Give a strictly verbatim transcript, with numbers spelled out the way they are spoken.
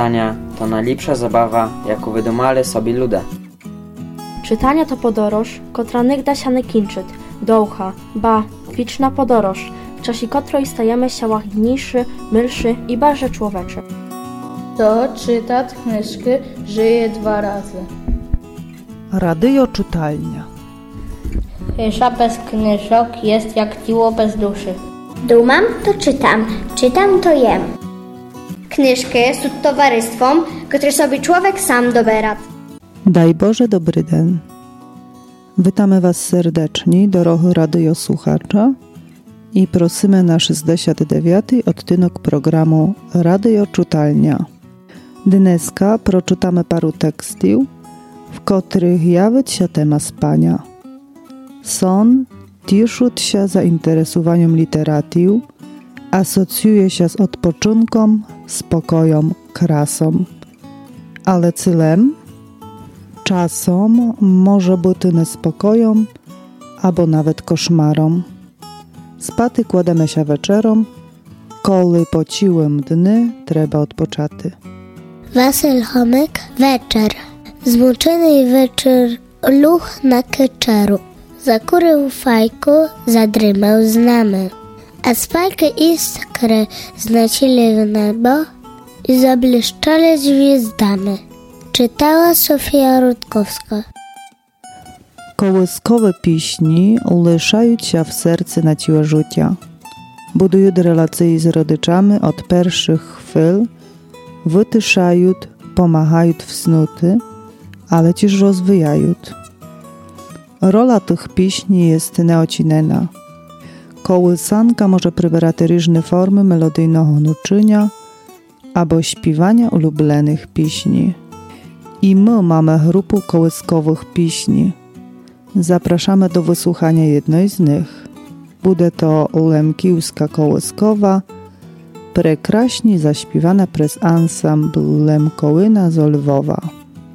czytania to najlepsza zabawa, jaką wydumali sobie ludzie. Czytanie to podoroż, kotra nigda się nie kończy, dołcha, ba, wieczna podoroż, w czasie której stajemy się łagodniejszy, milszy i bardziej człowieczy. To czyta knyżki żyje dwa razy. Radio czytalnia. Cisza bez knyżok jest jak ciło bez duszy. Dumam, to czytam, czytam, to jem. Knyżki są towarzystwom, które sobie człowiek sam dobera. Daj Boże dobry den. Witamy Was serdecznie, doroгі radiosłuchacza, i prosimy na sześćdziesiąt dziewiąty odcinek programu Radio Czytalnia. Dneska proczytamy paru tekstów, w których jawi się temat spania. Son cieszyć się zainteresowaniem literatów, asocjuje się z odpoczynkiem, spokojem, krasą. Ale celem czasem może być niespokojem albo nawet koszmarem. Spaty kłademy się wieczorem, koli po ciłym dny trzeba odpoczęty. Wasyl Chomek, wieczór. Zmuczony wieczór luch na keczeru. Zakurył fajku, zadrymał z nami. A z fajki iskry znacili w niebo i zabłyszczali gwiazdami. Czytała Sofia Rutkowska. Kołyskowe piśni uliszają się w sercu na ciłe życia. Budują relacje z rodzicami od pierwszych chwil, wytyszają, pomagają w snuty, ale też rozwijają. Rola tych piśni jest nieocinena. Kołysanka może przybierać różne formy melodyjnego nuczenia albo śpiewania ulubionych piśni. I my mamy grupę kołyskowych piśni. Zapraszamy do wysłuchania jednej z nich. Będzie to Lemkiewska kołyskowa, prekraśnie zaśpiewana przez ansambl Lemkołyna z Lwowa.